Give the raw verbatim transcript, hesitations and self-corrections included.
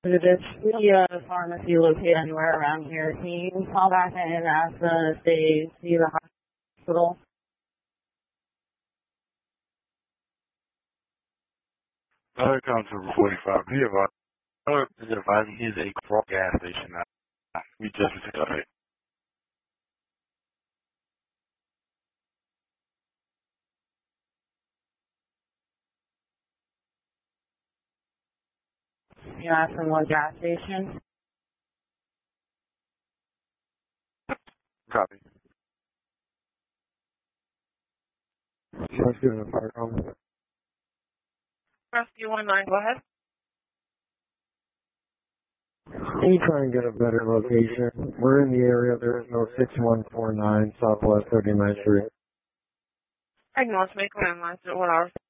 Is the uh, pharmacy located anywhere around here? Can you call back in and ask them if they see the hospital? Another constable forty-five. He advised, uh, is advising he's a cross gas station now. We just discussed it. You ask them what gas station? Copy. Let's give it a fire comment. Rescue one nine, go ahead. Can you try and get a better location? We're in the area. There is no six one four nine Southwest thirty-ninth Street. I can also make a landline. So what hours?